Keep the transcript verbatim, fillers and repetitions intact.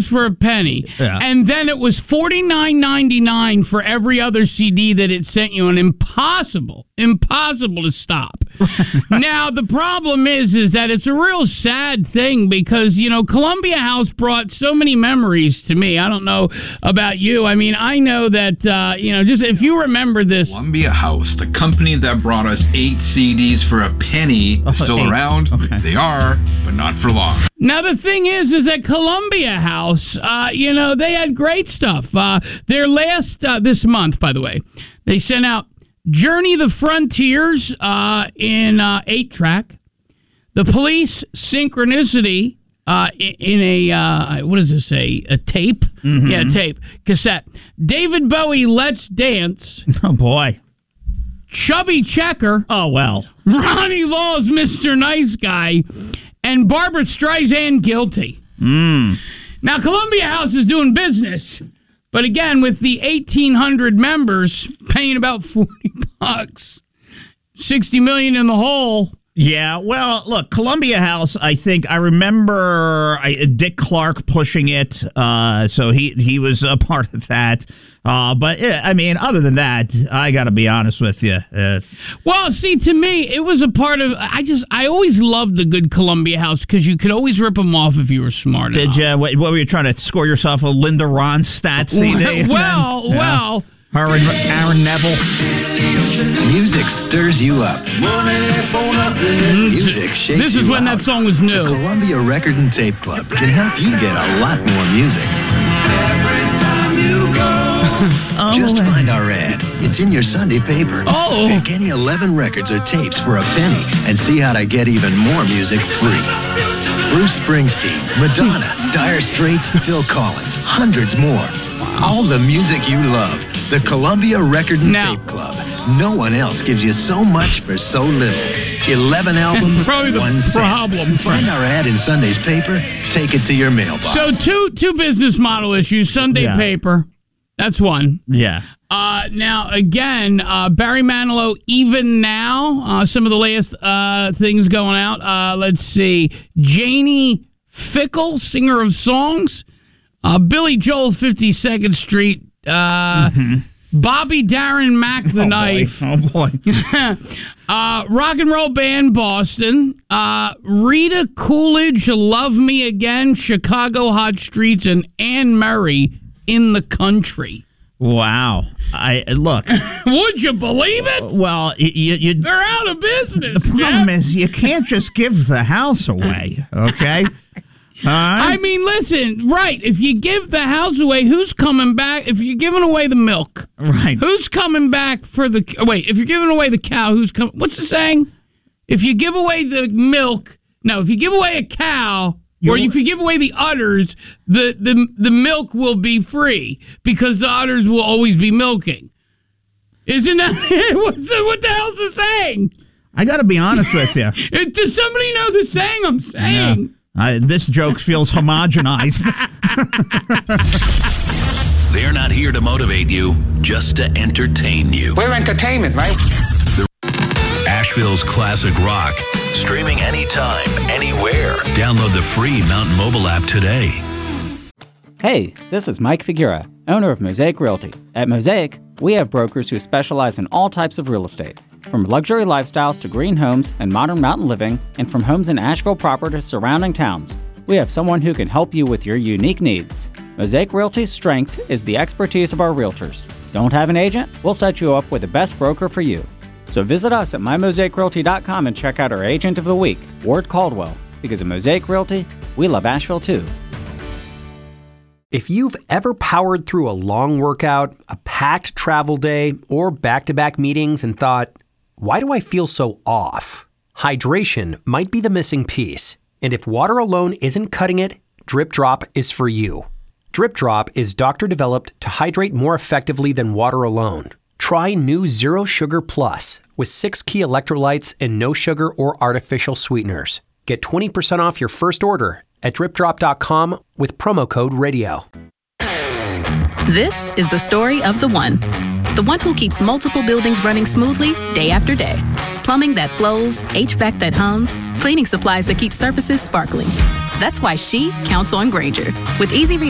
is for a penny. Yeah. And then it was forty-nine ninety-nine for every other C D that it sent you, and impossible, impossible to stop. Now, the problem is, is that it's a real sad thing because, you know, Columbia House brought so many memories to me. I don't know about you. I mean, I know that, uh, you know, just if you remember this. Columbia House, the company that brought us eight C Ds for a penny, is still eight. around. Okay. They are, but not for long. Now, the thing is, is that Columbia House, uh, you know, they had great stuff. Uh, their last, uh, this month, by the way, they sent out Journey the Frontiers uh, in uh, eight track, The Police Synchronicity uh, in, in a, uh, what does this say, a tape? Mm-hmm. Yeah, tape, cassette. David Bowie, Let's Dance. Oh, boy. Chubby Checker. Oh, well. Ronnie Law's Mister Nice Guy. And Barbara Streisand, Guilty. Mm. Now, Columbia House is doing business. But again, with the eighteen hundred members paying about forty bucks, sixty million in the hole. Yeah, well, look, Columbia House, I think, I remember I, Dick Clark pushing it, uh, so he, he was a part of that. Uh, but, yeah, I mean, other than that, I got to be honest with you. Uh, well, see, to me, it was a part of, I just, I always loved the good Columbia House because you could always rip them off if you were smart did enough. you? What, what were you trying to score yourself a Linda Ronstadt C D? Well, yeah. well. Her and Aaron Neville. Music stirs you up. Music shakes you This is when out. that song was new. The Columbia Record and Tape Club can help you get a lot more music. Oh, Just find our ad. It's in your Sunday paper. Oh. Pick any eleven records or tapes for a penny and see how to get even more music free. Bruce Springsteen, Madonna, Dire Straits, Phil Collins, hundreds more. All the music you love. The Columbia Record and Now. Tape Club. No one else gives you so much for so little. eleven albums, Probably the one cent. problem. Find our ad in Sunday's paper. Take it to your mailbox. So two two business model issues. Sunday Yeah. paper. That's one. Yeah. Uh, now, again, uh, Barry Manilow, Even Now, uh, some of the latest uh, things going out. Uh, let's see. Janie Fickle, singer of songs. Uh, Billy Joel, fifty-second Street. Uh, mm-hmm. Bobby Darin Mac, The Oh, Knife. boy. Oh, boy. uh, Rock and Roll Band, Boston. Uh, Rita Coolidge, Love Me Again, Chicago Hot Streets, and Anne Murray, In the Country. Wow. I look. Would you believe it? Well, you, you, They're out of business. the problem Jeff. is you can't just give the house away, okay? All right? I mean, listen, right, if you give the house away, who's coming back? If you're giving away the milk, Right. who's coming back for the... oh, wait, if you're giving away the cow, who's coming... What's the saying? If you give away the milk... No, if you give away a cow... Or if you give away the udders, the, the the milk will be free because the udders will always be milking. Isn't that what's the, what the hell's the saying? I got to be honest with you. It, does somebody know the saying I'm saying? Yeah. I, this joke feels homogenized. They're not here to motivate you, just to entertain you. We're entertainment, right? Asheville's classic rock, streaming anytime, anywhere. Download the free Mountain Mobile app today. Hey, this is Mike Figura, owner of Mosaic Realty. At Mosaic, we have brokers who specialize in all types of real estate, from luxury lifestyles to green homes and modern mountain living, and from homes in Asheville proper to surrounding towns. We have someone who can help you with your unique needs. Mosaic Realty's strength is the expertise of our realtors. Don't have an agent? We'll set you up with the best broker for you. So visit us at my mosaic realty dot com and check out our Agent of the Week, Ward Caldwell. Because at Mosaic Realty, we love Asheville too. If you've ever powered through a long workout, a packed travel day, or back-to-back meetings and thought, why do I feel so off? Hydration might be the missing piece. And if water alone isn't cutting it, Drip Drop is for you. Drip Drop is doctor-developed to hydrate more effectively than water alone. Try new Zero Sugar Plus with six key electrolytes and no sugar or artificial sweeteners. Get twenty percent off your first order at drip drop dot com with promo code radio. This is the story of the one. The one who keeps multiple buildings running smoothly day after day. Plumbing that flows, H V A C that hums, cleaning supplies that keep surfaces sparkling. That's why she counts on Grainger. With easy re-